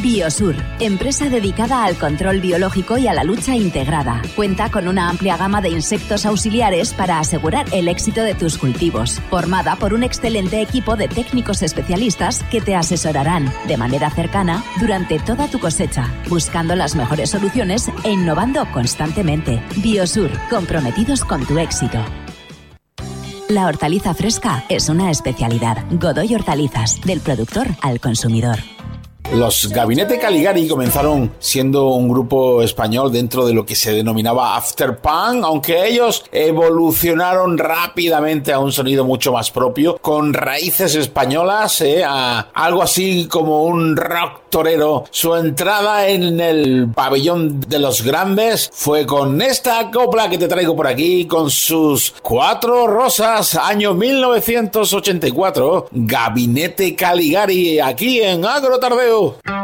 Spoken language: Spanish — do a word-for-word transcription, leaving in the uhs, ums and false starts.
Biosur, empresa dedicada al control biológico y a la lucha integrada. Cuenta con una amplia gama de insectos auxiliares para asegurar el éxito de tus cultivos. Formada por un excelente equipo de técnicos especialistas que te asesorarán de manera cercana durante toda tu cosecha, buscando las mejores soluciones e innovando constantemente. Biosur, comprometidos con tu éxito. La hortaliza fresca es una especialidad. Godoy Hortalizas, del productor al consumidor. Los Gabinete Caligari comenzaron siendo un grupo español dentro de lo que se denominaba Afterpunk, aunque ellos evolucionaron rápidamente a un sonido mucho más propio, con raíces españolas, eh, a algo así como un rock torero. Su entrada en el pabellón de los grandes fue con esta copla que te traigo por aquí, con sus Cuatro Rosas, año mil novecientos ochenta y cuatro, Gabinete Caligari, aquí en Agrotardeo.